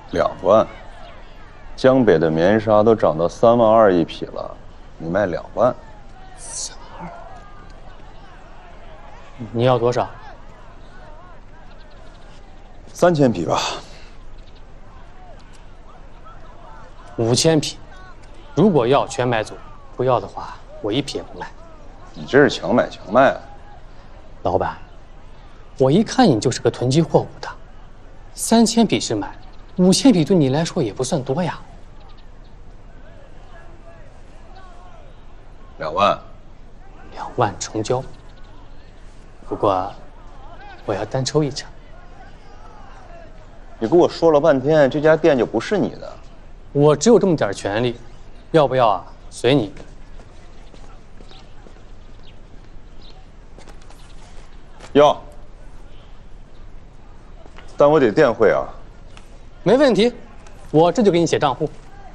2万，江北的棉纱都涨到3.2万一匹了，你卖2万 ？3.2，你要多少 ？3000匹吧。 5000匹，如果要全买走，不要的话，我一匹也不卖。 你这是强买强卖啊！ 老板，我一看你就是个囤积货物的，3000匹是买，5000匹对你来说也不算多呀。 2万 ，2万成交。不过，我要单抽1成。 你跟我说了半天，这家店就不是你的。 我只有这么点权利，要不要啊？随你。 要，但我得电汇啊。 没问题，我这就给你写账户。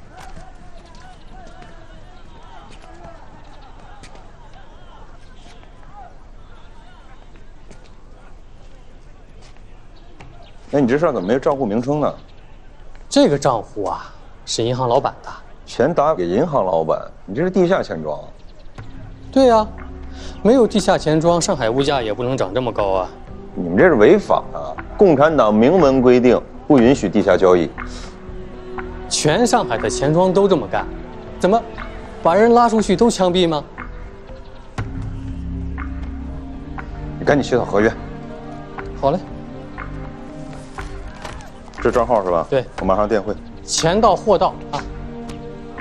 哎，你这上怎么没有账户名称呢？ 这个账户啊，是银行老板的。 钱打给银行老板，你这是地下钱庄。 对呀，没有地下钱庄，上海物价也不能涨这么高啊。 你们这是违法啊！共产党明文规定，不允许地下交易。 全上海的钱庄都这么干，怎么把人拉出去都枪毙吗？ 你赶紧写好合约。 好嘞。 这账号是吧？ 对， 我马上电汇。 钱到货到啊！